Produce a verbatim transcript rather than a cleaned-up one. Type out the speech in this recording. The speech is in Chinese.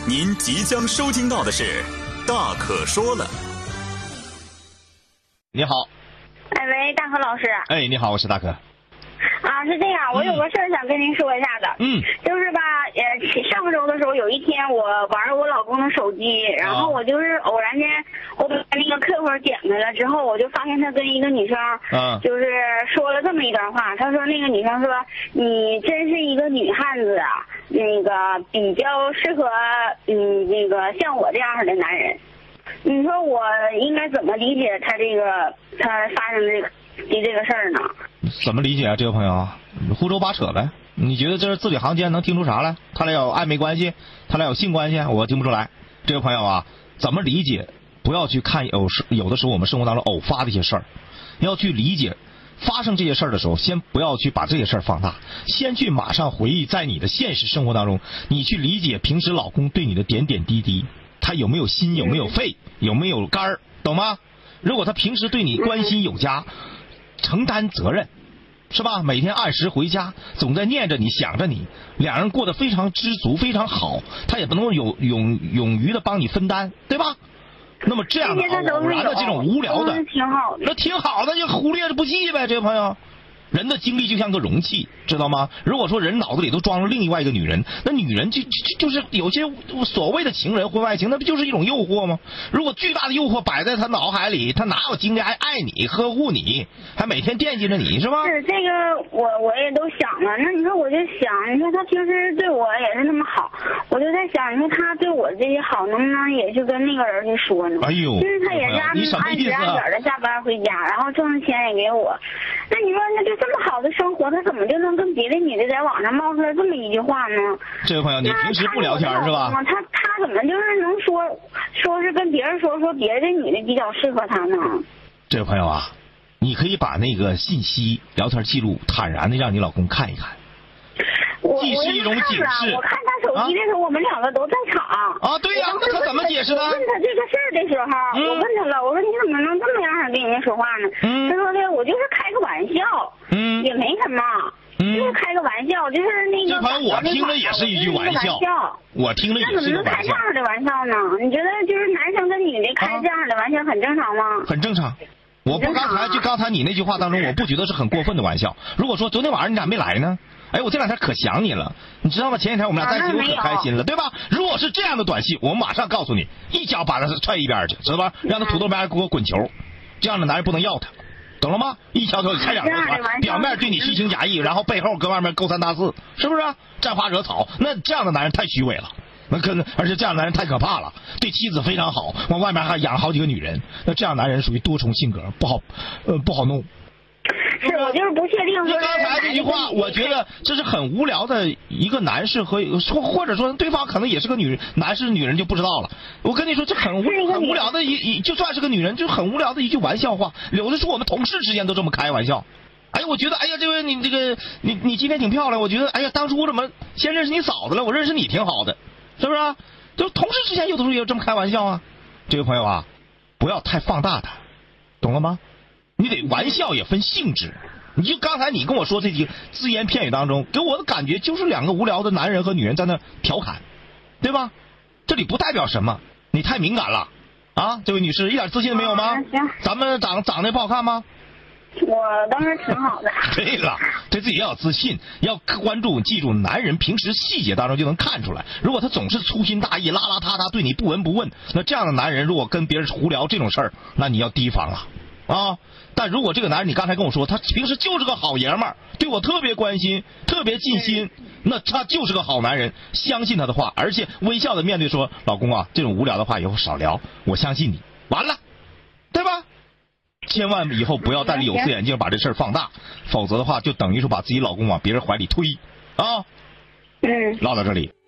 您即将收听到的是《大可说了》。 你好。 哎喂，大可老师。 哎，你好，我是大可。 啊，是这样，我有个事儿想跟您说一下的。 嗯。 就是吧，呃，上周的时候有一天我玩我老公的手机，然后我就是偶然间我把那个客户点开了之后，我就发现他跟一个女生， 嗯， 就是说了这么一段话。他说那个女生说：“你真是一个女汉子啊，那个比较适合嗯那个像我这样的男人。”你说我应该怎么理解他这个他发生这个的这个事儿呢？ 怎么理解啊，这位朋友？胡诌八扯呗。你觉得这是字里行间能听出啥来？他俩有暧昧关系，他俩有性关系，我听不出来。这位朋友啊，怎么理解？不要去看有时有的时候我们生活当中偶发的一些事儿，要去理解发生这些事儿的时候，先不要去把这些事儿放大，先去马上回忆在你的现实生活当中，你去理解平时老公对你的点点滴滴，他有没有心，有没有肺，有没有肝儿，懂吗？如果他平时对你关心有加，承担责任，是吧？每天按时回家，总在念着你，想着你，两人过得非常知足，非常好，他也不能有勇勇于的帮你分担，对吧？那么这样的偶然的这种无聊的， 挺好的， 那挺好的，就忽略着不计呗，这位朋友。人的精力就像个容器，知道吗？如果说人脑子里都装了另外一个女人，那女人就就就是有些所谓的情人婚外情，那不就是一种诱惑吗？如果巨大的诱惑摆在他脑海里，他哪有精力还爱你、呵护你，还每天惦记着你，是吧？ 是这个，我我也都想了。那你说，我就想，你说他平时对我也是那么好，我就在想，你说他对我这些好，能不能也去跟那个人去说呢？ 哎呦， 就是他也是按按时按点的下班回家，然后挣的钱也给我。那你说，那就这么好的生活，他怎么就能跟别的女的在网上冒出来这么一句话呢？ 这位朋友，你平时不聊天是吧？ 他他怎么就是能说说是跟别人说说别的女的比较适合他呢？ 这位朋友啊，你可以把那个信息聊天记录坦然的让你老公看一看，既是一种警示。 我看他手机的时候，啊、我们两个都在场。 啊，对呀、啊，那他怎么解释呢？ 问他这个事儿的时候，嗯、我问他了，我说你怎么能这么样式跟人家说话呢？嗯、他说的我就是开个玩笑，嗯，也没什么，嗯、就是开个玩笑，就是那个。 这朋友我听着也是一句玩笑，我听着也是一句玩笑。 那怎么能开这样的玩笑呢？你觉得就是男生跟女的开这样的玩笑很正常吗？ 很正常。我不刚才就刚才你那句话当中，我不觉得是很过分的玩笑。如果说昨天晚上你咋没来呢？哎，我这两天可想你了，你知道吗？前几天我们俩在一起，我可开心了，对吧？如果是这样的短信，我马上告诉你，一脚把他踹一边去，知道吧？让他土豆边给我滚球，这样的男人不能要他，懂了吗？一条腿开两条船，表面对你虚情假意，然后背后跟外面勾三搭四，是不是？沾花惹草，那这样的男人太虚伪了。那可能，而且这样的男人太可怕了，对妻子非常好，往外面还养好几个女人。那这样的男人属于多重性格，不好，呃，不好弄。 是我就是不确定。 你刚才这句话，我觉得这是很无聊的一个男士和或或者说对方可能也是个女人，男士女人就不知道了。我跟你说，这很无很无聊的一一，就算是个女人，就很无聊的一句玩笑话。有的时候我们同事之间都这么开玩笑。哎呀，我觉得，哎呀，这位你这个你你今天挺漂亮，我觉得，哎呀，当初我怎么先认识你嫂子了？我认识你挺好的，是不是啊？就同事之间有的时候也有这么开玩笑啊。这位朋友啊，不要太放大它，懂了吗？你得玩笑也分性质。你就刚才你跟我说这几只言片语当中，给我的感觉就是两个无聊的男人和女人在那调侃，对吧？这里不代表什么，你太敏感了啊！这位女士一点自信没有吗？咱们长长得不好看吗？ 我当时挺好的。 对了，对自己要有自信，要关注，记住，男人平时细节当中就能看出来。如果他总是粗心大意、邋邋遢遢，对你不闻不问，那这样的男人如果跟别人胡聊这种事儿，那你要提防了啊！但如果这个男人，你刚才跟我说，他平时就是个好爷们儿，对我特别关心，特别尽心，那他就是个好男人。相信他的话，而且微笑的面对说：“老公啊，这种无聊的话以后少聊，我相信你。”完了，对吧？千万以后不要戴着有色眼镜把这事儿放大，否则的话就等于说把自己老公往别人怀里推啊。嗯，唠到这里。